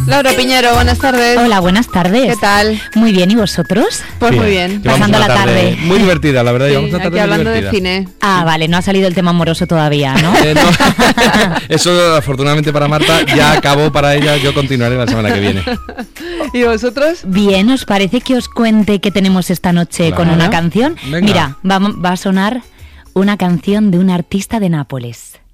Laura Piñero, buenas tardes. Hola, buenas tardes. ¿Qué tal? Muy bien, ¿y vosotros? Pues bien, muy bien. Pasando la tarde. Muy divertida, la verdad. Sí, Llevamos una tarde aquí hablando divertida. de cine. Ah, vale, no ha salido el tema amoroso todavía, ¿no? No. Eso, afortunadamente para Marta, ya acabó para ella. Yo continuaré la semana que viene. ¿Y vosotros? Bien, ¿os parece que os cuente qué tenemos esta noche con una canción? Venga. Mira, va a sonar una canción de un artista de Nápoles.